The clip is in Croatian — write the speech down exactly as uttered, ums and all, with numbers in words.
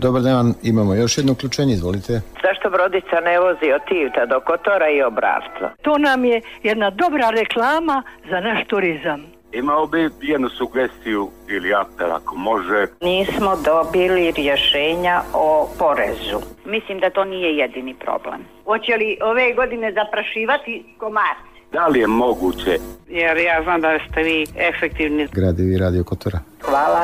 Dobar dan, imamo još jedno uključenje, izvolite. Zašto brodica ne vozi od Tivta do Kotora i obratno? To nam je jedna dobra reklama za naš turizam. Imao bi jednu sugestiju ili apel ako može. Nismo dobili rješenja o porezu. Mislim da to nije jedini problem. Hoće li ove godine zaprašivati komarci? Da li je moguće? Jer ja znam da ste vi efektivni. Gradivi Radio Kotora. Hvala.